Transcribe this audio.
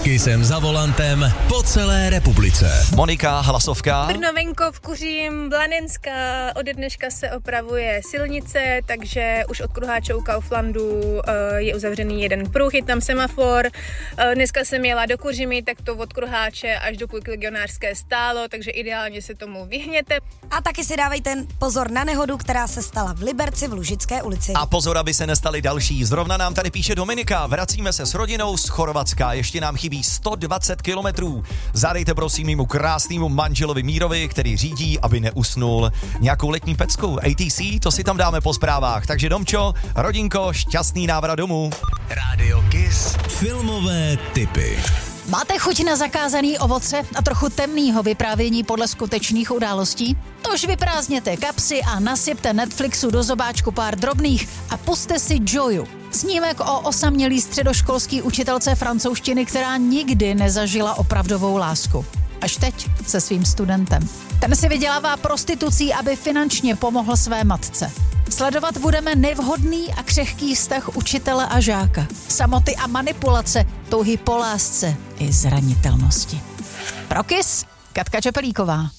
Kissem za volantem po celé republice. Monika, hlasovka. Brno Kuřím, Blanenská, ode dneška se opravuje silnice, takže už od Kruháče u Kauflandu je uzavřený jeden pruh, je tam semafor. Dneska jsem jela do Kuřimy, tak to od Kruháče až do Půlky Legionářské stálo, takže ideálně se tomu vyhněte. A taky si dávejte pozor na nehodu, která se stala v Liberci v Lužické ulici. A pozor, aby se nestaly další. Zrovna nám tady píše Dominika. Vracíme se s rodinou z Chorvatska. Ještě nám chybí 120 kilometrů. Zadejte prosím mému krásnému manželovi Mírovi, který řídí, aby neusnul, nějakou letní pecku. ATC, to si tam dáme po zprávách. Takže Domčo, rodinko, šťastný návrat domů. Rádio Kiss. Filmové tipy. Máte chuť na zakázaný ovoce a trochu temného vyprávění podle skutečných událostí? Tož vyprázdněte kapsy a nasypte Netflixu do zobáčku pár drobných a pusťte si Joyu. Snímek o osamělý středoškolský učitelce francouzštiny, která nikdy nezažila opravdovou lásku. Až teď se svým studentem. Ten si vydělává prostitucí, aby finančně pomohl své matce. Sledovat budeme nevhodný a křehký vztah učitele a žáka. Samoty a manipulace, touhy po lásce i zranitelnosti. Pro Kiss, Katka Čepelíková.